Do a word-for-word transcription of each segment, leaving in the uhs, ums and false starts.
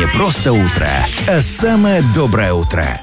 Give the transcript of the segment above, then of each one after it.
Не просто утро, а самое доброе утро.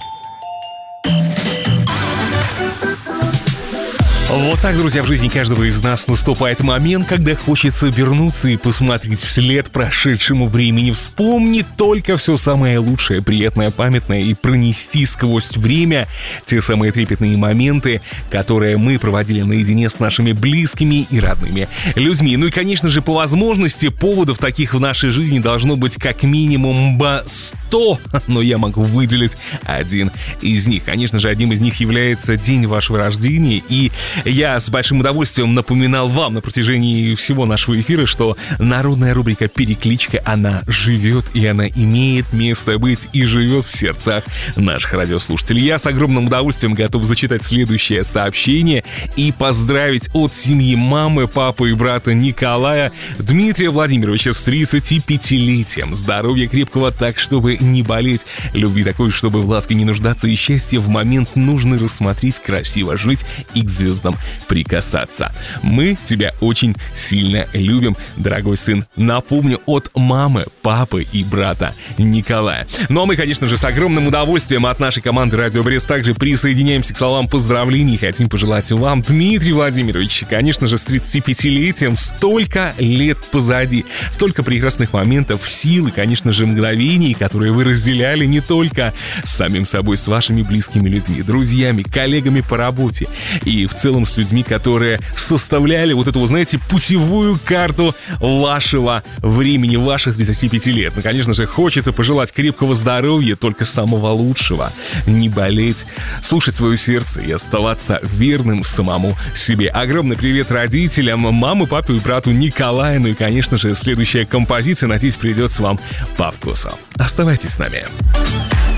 Вот так, друзья, в жизни каждого из нас наступает момент, когда хочется вернуться и посмотреть вслед прошедшему времени, вспомнить только все самое лучшее, приятное, памятное и пронести сквозь время те самые трепетные моменты, которые мы проводили наедине с нашими близкими и родными людьми. Ну и, конечно же, по возможности поводов таких в нашей жизни должно быть как минимум сто, но я могу выделить один из них. Конечно же, одним из них является день вашего рождения, и я с большим удовольствием напоминал вам на протяжении всего нашего эфира, что народная рубрика «Перекличка», она живет, и она имеет место быть и живет в сердцах наших радиослушателей. Я с огромным удовольствием готов зачитать следующее сообщение и поздравить от семьи мамы, папы и брата Николая Дмитрия Владимировича с тридцатипятилетием. Здоровья крепкого так, чтобы не болеть, любви такой, чтобы в ласке не нуждаться, и счастье в момент нужно рассмотреть, красиво жить и к звездам прикасаться. Мы тебя очень сильно любим, дорогой сын. Напомню, от мамы, папы и брата Николая. Ну а мы, конечно же, с огромным удовольствием от нашей команды «Радио Брест» также присоединяемся к словам поздравлений. Хотим пожелать вам, Дмитрий Владимирович, конечно же, с тридцатипятилетием, столько лет позади, столько прекрасных моментов, сил и, конечно же, мгновений, которые вы разделяли не только с самим собой, с вашими близкими людьми, друзьями, коллегами по работе и в целом с людьми, которые составляли вот эту, вы знаете, путевую карту вашего времени, ваших тридцати пяти лет. Ну, конечно же, хочется пожелать крепкого здоровья, только самого лучшего, не болеть, слушать свое сердце и оставаться верным самому себе. Огромный привет родителям, маме, папе и брату Николаю. Ну и, конечно же, следующая композиция, надеюсь, придется вам по вкусу. Оставайтесь с нами.